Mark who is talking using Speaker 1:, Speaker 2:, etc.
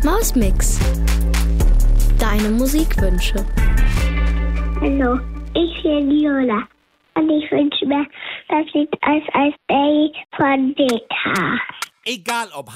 Speaker 1: Mausmix. Deine Musikwünsche.
Speaker 2: Hallo, ich bin Viola und ich wünsche mir das Lied Eis Eis Baby von Deka.
Speaker 3: Egal ob